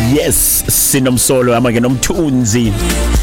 Yes, sinomsolo amake nomthunzi.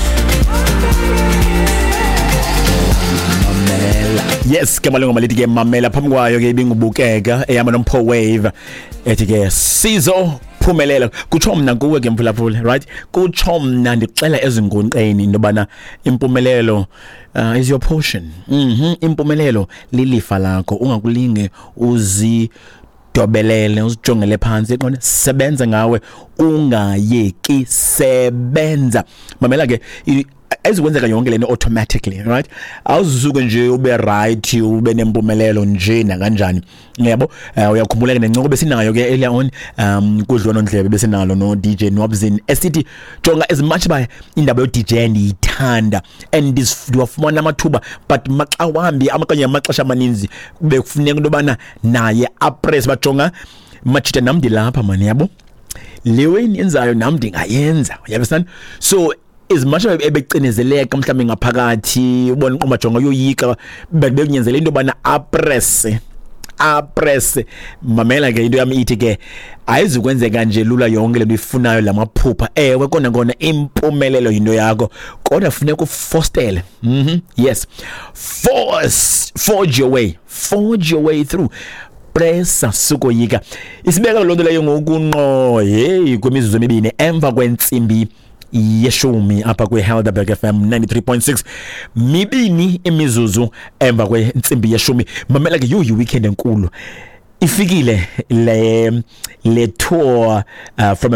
Yes, kamalungu malithi ke mamela phambi kwayo ke ibingubukeka eyama nompho wave ethi ke Sizo Phumelela kutsho mina kuwe ke mphulaphula, right? Kutsho mina ndixela ezingonqeni intobana impumelelo is your portion. Impumelelo lilifa lakho, ungakulinge dobelele uzijongele phansi qone sebenza ngawe ungayeki sebenza. Mamela ke ezikwenzeka yonke lento automatically, right? Awuzuke nje ube right ube nempumelelo nje na kanjani. Yebo, uyakhumbula ke nencoko besinayo ke earlier on kudlwana Ndlebe besinalo no DJ Nwabzin esithi jonga as much by indaba yo DJ ndiyithanda and this ndiwafumana amathuba but maxa wambi amakanye amaxesha amaninzi kube kufuneka into bana naye appress bajonga machita namdi lapha man yabo leweni enzayo namdi ngayenza, you understand? So as much ebeqinizeleka mhlawumbe ngaphakathi ubona inqoma jonga yoyika bekunyenzelwe into bana appress mamela ke into yami ithi ke ayizukwenzeka nje lula yonke lento ifunayo lamaphupha ewe kona impumelelo into yakho kodwa funeka ufostele. Yes, forge your way through. Pressa sukoyika isibeka lonto leyo ngokunqo kwemizuzu emibini emva kwentsimbi yeshumi apha kwe Helderberg FM 93.6 mibini imizuzu emva kwentsimbi yeshumi. Mamela ke you weekend enkulu ifikile le tour from